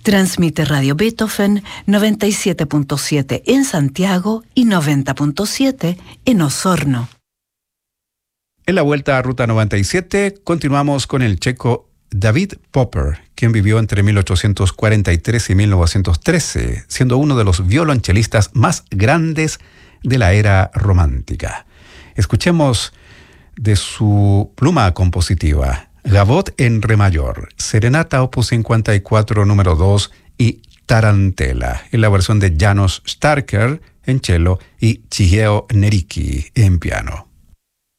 Transmite Radio Beethoven 97.7 en Santiago y 90.7 en Osorno. En la vuelta a Ruta 97 continuamos con el checo David Popper, quien vivió entre 1843 y 1913, siendo uno de los violonchelistas más grandes de la era romántica. Escuchemos de su pluma compositiva Gavotte en re mayor, Serenata opus 54 número 2 y Tarantella, en la versión de János Starker en cello y Chiheo Nericki en piano.